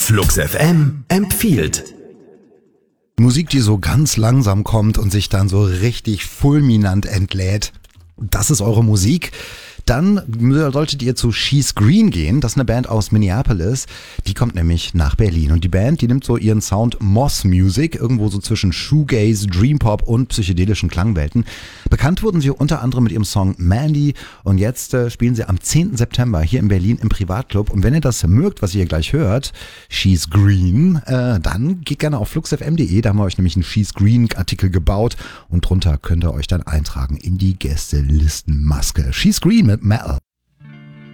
Flux FM empfiehlt. Musik, die so ganz langsam kommt und sich dann so richtig fulminant entlädt. Das ist eure Musik. Dann solltet ihr zu She's Green gehen. Das ist eine Band aus Minneapolis. Die kommt nämlich nach Berlin. Und die Band, die nimmt so ihren Sound Moss Music, irgendwo so zwischen Shoegaze, Dreampop und psychedelischen Klangwelten. Bekannt wurden sie unter anderem mit ihrem Song Mandy. Und jetzt spielen sie am 10. September hier in Berlin im Privatclub. Und wenn ihr das mögt, was ihr hier gleich hört, She's Green, dann geht gerne auf fluxfm.de. Da haben wir euch nämlich einen She's Green Artikel gebaut. Und drunter könnt ihr euch dann eintragen in die Gästelistenmaske. She's Green mit Mel.